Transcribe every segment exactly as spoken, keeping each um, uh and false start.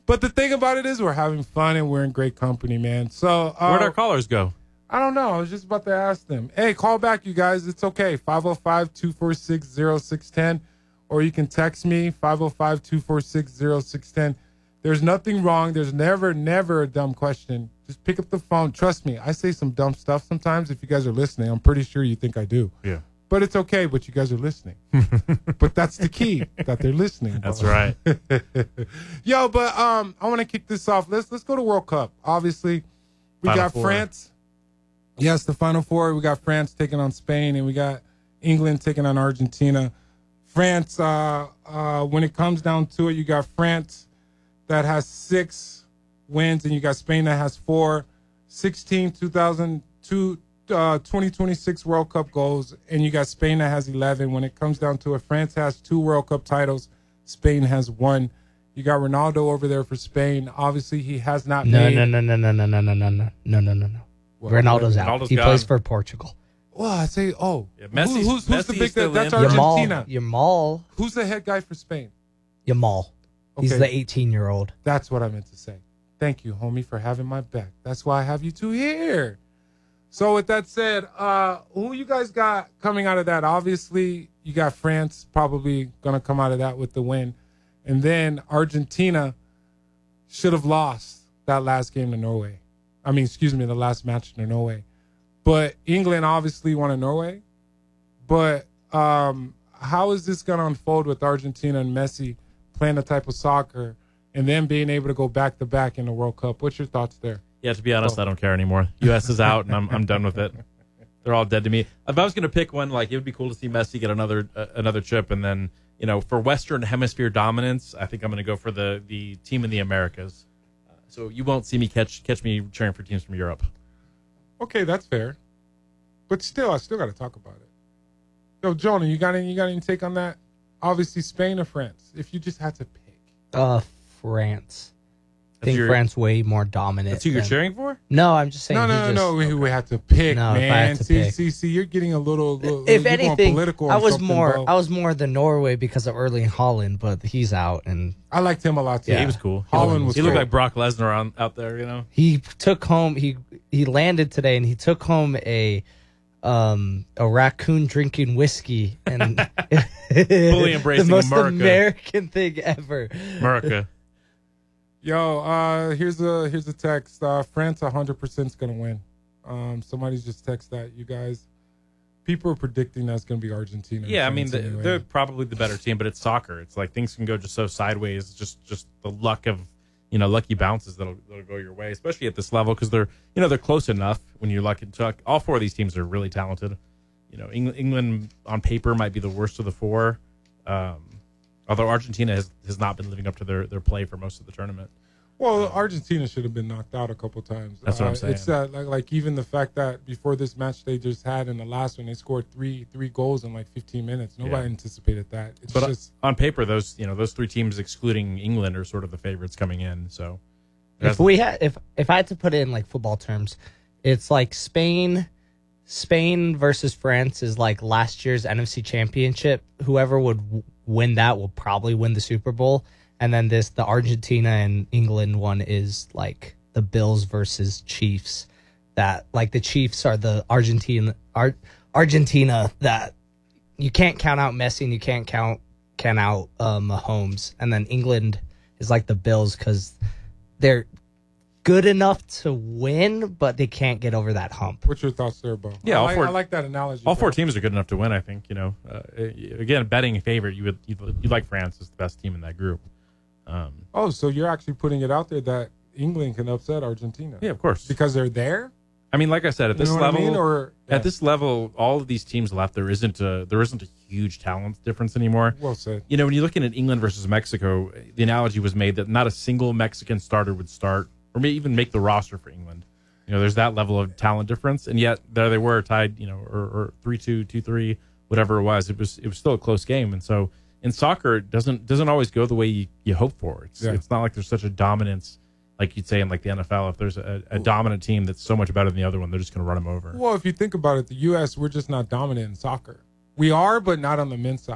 But the thing about it is we're having fun and we're in great company, man. So uh, where'd our callers go? I don't know. I was just about to ask them. Hey, call back, you guys. It's okay. five oh five, two four six, oh six one oh. Or you can text me, five oh five, two four six, oh six one oh. There's nothing wrong. There's never, never a dumb question. Just pick up the phone. Trust me, I say some dumb stuff sometimes. If you guys are listening, I'm pretty sure you think I do. Yeah. But it's okay, but you guys are listening. But that's the key, that they're listening. That's right. Yo, but um, I want to kick this off. Let's let's go to World Cup. Obviously, we Final got Four. France. Yes, the Final Four. We got France taking on Spain, and we got England taking on Argentina. France, uh, uh, when it comes down to it, you got France that has six wins, and you got Spain that has four. sixteen, two thousand two, uh, twenty twenty-six World Cup goals, and you got Spain that has eleven. When it comes down to it, France has two World Cup titles. Spain has one. You got Ronaldo over there for Spain. Obviously, he has not No, made... no, no, no, no, no, no, no, no, no, no, no, no, no. Well, Ronaldo's out. Ronaldo's he gone. plays for Portugal. Well, I say, oh. Yeah, Messi's- Who- who's, who's the Messi's big... still That's in. Argentina. Yamal. Yamal. Who's the head guy for Spain? Yamal. He's Okay. the eighteen-year-old. That's what I meant to say. Thank you, homie, for having my back. That's why I have you two here. So with that said, uh, who you guys got coming out of that? Obviously, you got France probably going to come out of that with the win. And then Argentina should have lost that last game to Norway. I mean, excuse me, the last match to Norway. But England obviously won in Norway. But um, how is this going to unfold with Argentina and Messi playing the type of soccer and then being able to go back-to-back in the World Cup? What's your thoughts there? Yeah, to be honest, Oh. I don't care anymore. U S is out, and I'm I'm done with it. They're all dead to me. If I was going to pick one, like it would be cool to see Messi get another uh, another chip, and then you know, for Western Hemisphere dominance, I think I'm going to go for the the team in the Americas. Uh, so you won't see me catch catch me cheering for teams from Europe. Okay, that's fair. But still, I still got to talk about it. Yo, Jonah, you got any, you got any take on that? Obviously, Spain or France? If you just had to pick. Uh, France. I think your- France way more dominant. That's who you're than- cheering for? No, I'm just saying. No, he no, no, just, no. We, we had to pick, No, if I man. had to see, pick. see, see, you're getting a little. little If you're going anything, political I or was something, more. bro. I was more the Norway because of Erling Haaland, but he's out, and I liked him a lot too. Yeah, he was cool. He Holland looked, was he looked great. like Brock Lesnar on out there, you know. he took home. He he landed today, and he took home a um a raccoon drinking whiskey, and Fully embracing the most America. American thing ever. America. Yo, uh, here's a here's a text. Uh, France one hundred percent is gonna win. Um, somebody's just text that you guys. People are predicting that's gonna be Argentina. and Yeah, I mean France the, anyway. they're probably the better team, but it's soccer. It's like things can go just so sideways. Just just the luck of you know lucky bounces that'll, that'll go your way, especially at this level because they're you know they're close enough when you're lucky. To, all four of these teams are really talented. You know, England, England on paper might be the worst of the four, um, although Argentina has, has not been living up to their, their play for most of the tournament. Well, Argentina should have been knocked out a couple times. That's what I'm Uh, saying. It's that like like even the fact that before this match they just had in the last one they scored three three goals in like fifteen minutes. Nobody Yeah. anticipated that. It's But just on paper, those you know those three teams, excluding England, are sort of the favorites coming in. So If we had, if if I had to put it in like football terms, it's like Spain, Spain versus France is like last year's N F C Championship. Whoever would w- win that will probably win the Super Bowl. And then this, the Argentina and England one is like the Bills versus Chiefs. That like the Chiefs are the Argentina, Ar- Argentina that you can't count out Messi and you can't count count out uh, Mahomes. And then England is like the Bills because they're good enough to win, but they can't get over that hump. what's your thoughts there, bro? Yeah, I all like, four- I like that analogy. all bro. four teams are good enough to win. I think you know. Uh, again, betting favorite, you would you'd, you'd like France as the best team in that group. Um, Oh, so you're actually putting it out there that England can upset Argentina? yeah, of course. because they're there. I mean, like I said, at this you know level, what I mean? Or yeah. at this level, all of these teams left. There isn't a there isn't a huge talent difference anymore. well said. You know, when you're looking at England versus Mexico, the analogy was made that not a single Mexican starter would start or may even make the roster for England. You know, there's that level of talent difference, and yet there they were tied. You know, or, or three two, two three, whatever it was. It was it was still a close game, and so in soccer, it doesn't doesn't always go the way you, you hope for. It's Yeah. it's not like there's such a dominance like you'd say in like the N F L. If there's a, a dominant team that's so much better than the other one, they're just going to run them over. Well, if you think about it, the U S we're just not dominant in soccer. We are, but not on the men's side.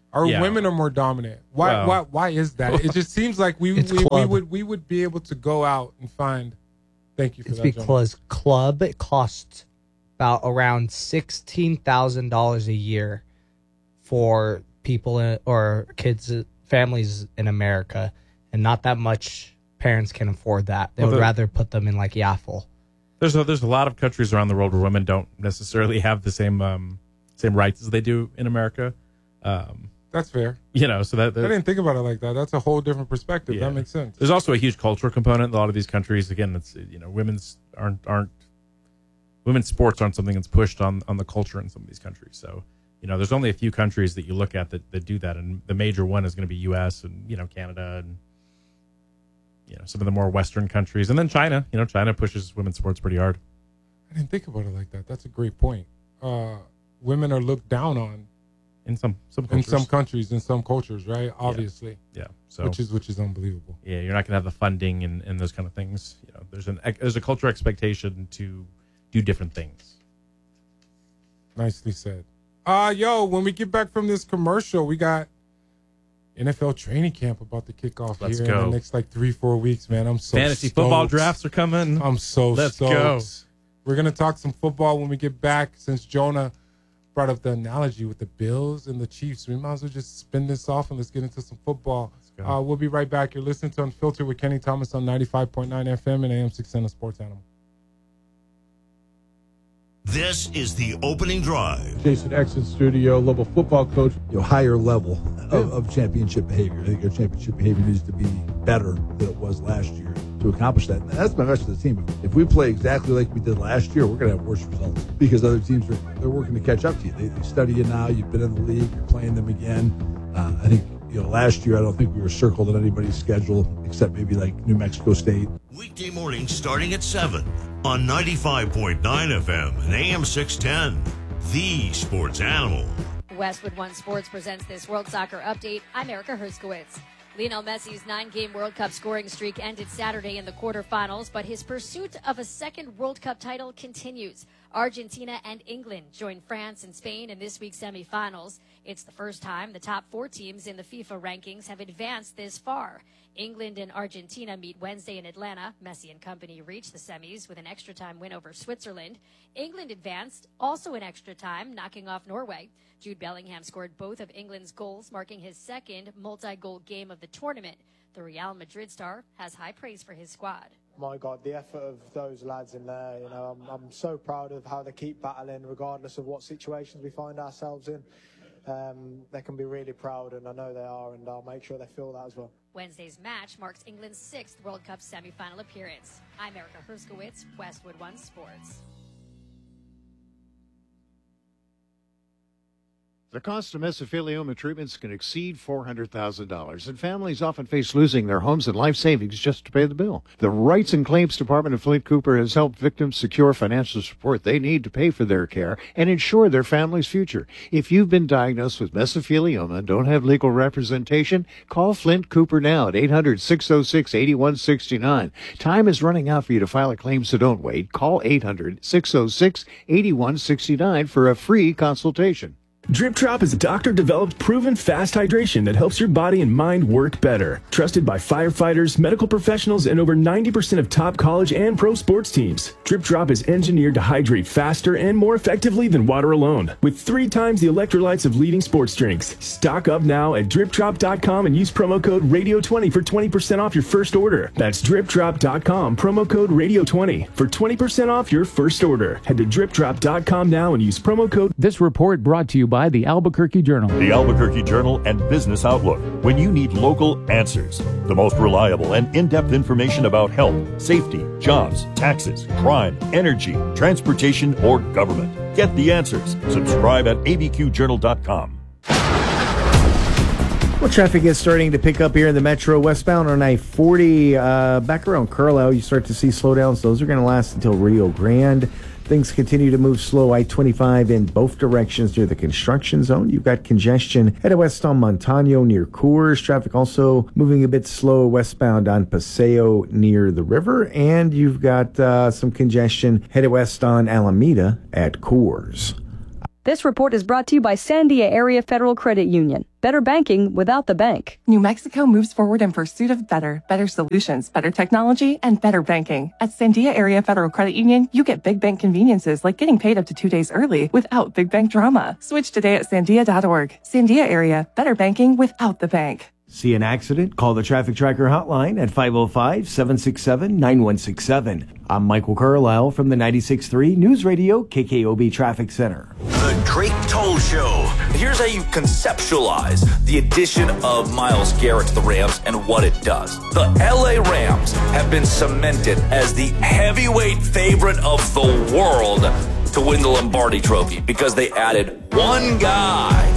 Our Yeah. women are more dominant. Why? Well. why? Why is that? It just seems like we It's we, we club. would we would be able to go out and find. Thank you for It's that. Jonah. because club it costs about around sixteen thousand dollars a year for people in, or kids, families in America, and not that much parents can afford that. They Well, would the- rather put them in like Yaffle. There's a, there's a lot of countries around the world where women don't necessarily have the same um, same rights as they do in America. Um, That's fair. you know, so that, I that didn't think about it like that. That's a whole different perspective. Yeah. That makes sense. there's also a huge cultural component in a lot of these countries. Again, it's you know, women's aren't aren't women's sports aren't something that's pushed on on the culture in some of these countries. So you know, there's only a few countries that you look at that, that do that, and the major one is going to be U S and you know Canada and you know some of the more Western countries, and then China. You know, China pushes women's sports pretty hard. I didn't think about it like that. That's a great point. Uh, women are looked down on In some some in cultures. some countries, in some cultures, right? Obviously, yeah. So which is which is unbelievable. yeah, you're not going to have the funding and, and those kind of things. You know, there's an there's a cultural expectation to do different things. Nicely said. Uh, yo, when we get back from this commercial, we got N F L training camp about to kick off Let's here in go. the next like three, four weeks, man. I'm so Fantasy stoked. football drafts are coming. I'm so Let's stoked. go. We're gonna talk some football when we get back. Since Jonah brought up the analogy with the Bills and the Chiefs, we might as well just spin this off and let's get into some football. go. Uh, we'll be right back. You're listening to Unfiltered with Kenny Thomas on ninety-five point nine F M and A M six ten, a Sports Animal. This is the opening drive. Jason Exon Studio, level football coach. you know, higher level of, of championship behavior. I think our championship behavior needs to be better than it was last year to accomplish that. And that's my message to the team. If we play exactly like we did last year, we're going to have worse results because other teams are they're working to catch up to you. They, they study you now. You've been in the league. You're playing them again. Uh, I think you know last year I don't think we were circled on anybody's schedule except maybe like New Mexico State. Weekday mornings starting at seven on ninety-five point nine F M and A M six ten. The Sports Animal. Westwood One Sports presents this World Soccer Update. I'm Erica Herskowitz. Lionel Messi's nine-game World Cup scoring streak ended Saturday in the quarterfinals, but his pursuit of a second World Cup title continues. Argentina and England join France and Spain in this week's semifinals. It's the first time the top four teams in the FIFA rankings have advanced this far. England and Argentina meet Wednesday in Atlanta. Messi and company reached the semis with an extra-time win over Switzerland. England advanced, also in extra time, knocking off Norway. Jude Bellingham scored both of England's goals, marking his second multi-goal game of the tournament. The Real Madrid star has high praise for his squad. My God, the effort of those lads in there, you know, I'm, I'm so proud of how they keep battling regardless of what situations we find ourselves in. Um, they can be really proud, and I know they are, and I'll make sure they feel that as well. Wednesday's match marks England's sixth World Cup semifinal appearance. I'm Erica Herskowitz, Westwood One Sports. The cost of mesothelioma treatments can exceed four hundred thousand dollars, and families often face losing their homes and life savings just to pay the bill. The Rights and Claims Department of Flint Cooper has helped victims secure financial support they need to pay for their care and ensure their family's future. If you've been diagnosed with mesothelioma and don't have legal representation, call Flint Cooper now at eight hundred, six oh six, eight one six nine. Time is running out for you to file a claim, so don't wait. Call eight hundred, six oh six, eight one six nine for a free consultation. Drip Drop is a doctor-developed, proven fast hydration that helps your body and mind work better. Trusted by firefighters, medical professionals, and over ninety percent of top college and pro sports teams. Drip Drop is engineered to hydrate faster and more effectively than water alone, with three times the electrolytes of leading sports drinks. Stock up now at drip drop dot com and use promo code radio twenty for twenty percent off your first order. That's drip drop dot com, promo code radio twenty for twenty percent off your first order. Head to drip drop dot com now and use promo code. This report brought to you by the Albuquerque Journal. The Albuquerque Journal and Business Outlook. When you need local answers, the most reliable and in-depth information about health, safety, jobs, taxes, crime, energy, transportation, or government. Get the answers. Subscribe at a b q journal dot com. Well, traffic is starting to pick up here in the metro westbound on I forty. Uh, back around Carlisle, you start to see slowdowns. Those are going to last until Rio Grande. Things continue to move slow. I twenty-five in both directions near the construction zone. You've got congestion headed west on Montano near Coors. Traffic also moving a bit slow westbound on Paseo near the river. And you've got uh, some congestion headed west on Alameda at Coors. This report is brought to you by Sandia Area Federal Credit Union. Better banking without the bank. New Mexico moves forward in pursuit of better, better solutions, better technology, and better banking. At Sandia Area Federal Credit Union, you get big bank conveniences like getting paid up to two days early without big bank drama. Switch today at sandia dot org. Sandia Area, better banking without the bank. See an accident? Call the Traffic Tracker hotline at five oh five, seven six seven, nine one six seven. I'm Michael Carlisle from the ninety-six point three News Radio K K O B Traffic Center. The Drake Toll Show. Here's how you conceptualize the addition of Myles Garrett to the Rams and what it does. The L A Rams have been cemented as the heavyweight favorite of the world to win the Lombardi Trophy because they added one guy.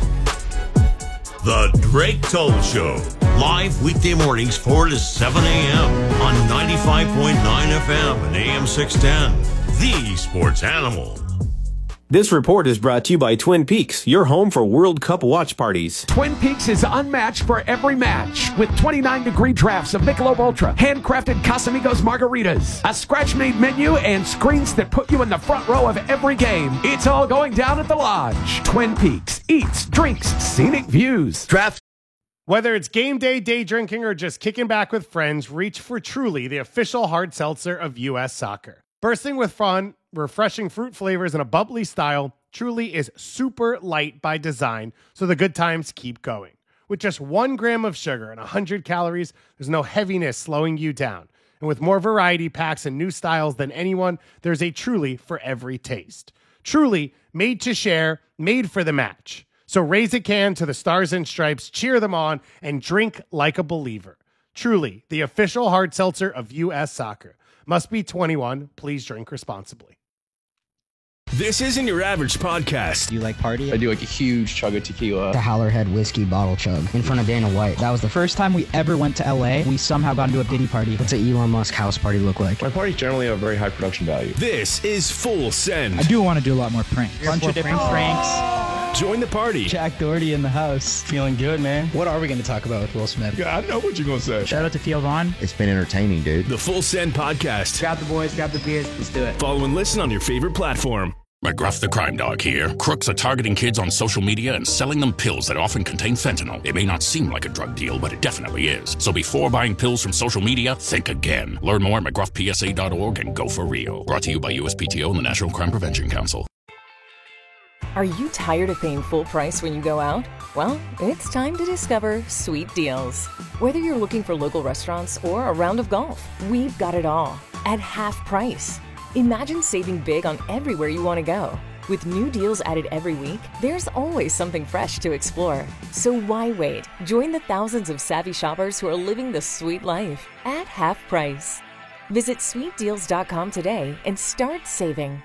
The Drake Toll Show. Live weekday mornings four to seven a.m. on ninety-five point nine F M and A M six ten. The Sports Animal. This report is brought to you by Twin Peaks, your home for World Cup watch parties. Twin Peaks is unmatched for every match with twenty-nine degree drafts of Michelob Ultra, handcrafted Casamigos margaritas, a scratch-made menu, and screens that put you in the front row of every game. It's all going down at the Lodge. Twin Peaks eats, drinks, scenic views. Draft. Whether it's game day, day drinking, or just kicking back with friends, reach for Truly, the official hard seltzer of U S Soccer. Bursting with fun, refreshing fruit flavors, and a bubbly style, Truly is super light by design, so the good times keep going. With just one gram of sugar and one hundred calories, there's no heaviness slowing you down. And with more variety packs and new styles than anyone, there's a Truly for every taste. Truly, made to share, made for the match. So raise a can to the Stars and Stripes, cheer them on, and drink like a believer. Truly, the official hard seltzer of U S Soccer. Must be twenty-one. Please drink responsibly. This isn't your average podcast. Do you like party? I do like a huge chug of tequila. The Howlerhead whiskey bottle chug in front of Dana White. That was the first time we ever went to L A. We somehow got into a Diddy party. What's an Elon Musk house party look like? My parties generally have a very high production value. This is Full Send. I do want to do a lot more pranks. Bunch of different pranks. Join the party. Jack Doherty in the house. Feeling good, man. What are we going to talk about with Will Smith? Yeah, I know what you're going to say. Shout out to Theo Vaughn. It's been entertaining, dude. The Full Send Podcast. Grab the boys, grab the beers. Let's do it. Follow and listen on your favorite platform. McGruff the Crime Dog here. Crooks are targeting kids on social media and selling them pills that often contain fentanyl. It may not seem like a drug deal, but it definitely is. So before buying pills from social media, think again. Learn more at McGruff P S A dot org and go for real. Brought to you by U S P T O and the National Crime Prevention Council. Are you tired of paying full price when you go out? Well, it's time to discover Sweet Deals. Whether you're looking for local restaurants or a round of golf, we've got it all at half price. Imagine saving big on everywhere you want to go. With new deals added every week, there's always something fresh to explore. So why wait? Join the thousands of savvy shoppers who are living the sweet life at half price. Visit sweet deals dot com today and start saving.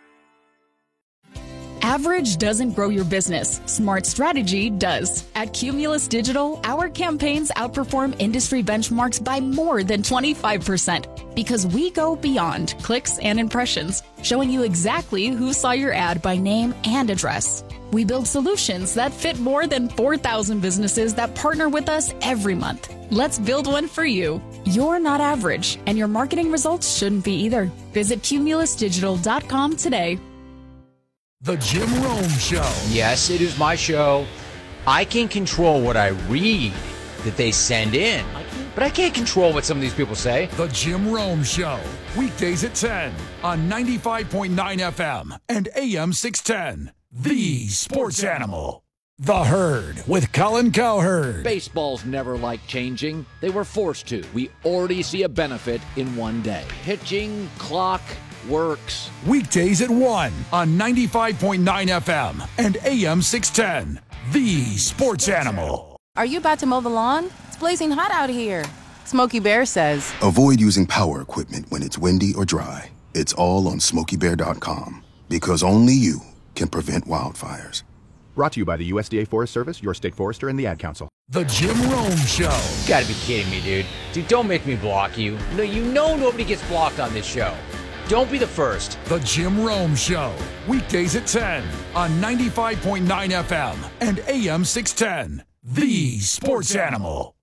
Average doesn't grow your business. Smart strategy does. At Cumulus Digital, our campaigns outperform industry benchmarks by more than twenty-five percent because we go beyond clicks and impressions, showing you exactly who saw your ad by name and address. We build solutions that fit more than four thousand businesses that partner with us every month. Let's build one for you. You're not average, and your marketing results shouldn't be either. Visit cumulus digital dot com today. The Jim Rome Show. Yes, it is my show. I can control what I read that they send in, but I can't control what some of these people say. The Jim Rome Show. Weekdays at ten on ninety-five point nine F M and A M six ten. The Sports Animal. The Herd with Colin Cowherd. Baseball's never liked changing. They were forced to. We already see a benefit in one day. Pitching, clock, works. Weekdays at one on ninety-five point nine F M and A M six ten. The Sports Animal. Are you about to mow the lawn? It's blazing hot out here. Smokey Bear says, avoid using power equipment when it's windy or dry. It's all on smokey bear dot com because only you can prevent wildfires. Brought to you by the U S D A Forest Service, your state forester, and the Ad Council. The Jim Rome Show. You gotta be kidding me, dude. Dude, don't make me block you. No, you know nobody gets blocked on this show. Don't be the first. The Jim Rome Show. Weekdays at ten on ninety-five point nine F M and A M six ten. The Sports Animal.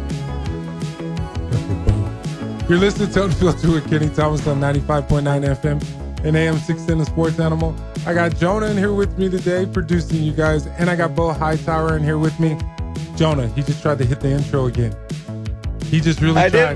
You're listening to Unfiltered with Kenny Thomas on ninety-five point nine F M and A M six ten, The Sports Animal. I got Jonah in here with me today, producing you guys, and I got Bo Hightower in here with me. Jonah, he just tried to hit the intro again. He just really I tried. did